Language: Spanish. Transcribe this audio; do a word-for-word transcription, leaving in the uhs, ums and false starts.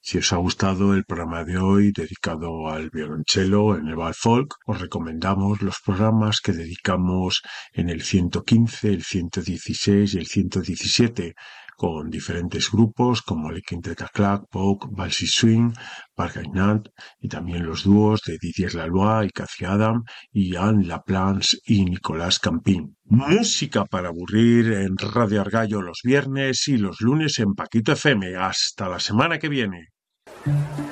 Si os ha gustado el programa de hoy dedicado al violonchelo en el Val Folk, os recomendamos los programas que dedicamos en el ciento quince, el ciento dieciséis y el ciento diecisiete, con diferentes grupos como el Quintet Clac, Poc, Valsi Swing, Bargainat, y también los dúos de Didier Laloy y Cathy Adam y Anne Laplante y Nicolas Campin. Música para aburrir en Radio Argallo los viernes y los lunes en Paquito F M. Hasta la semana que viene.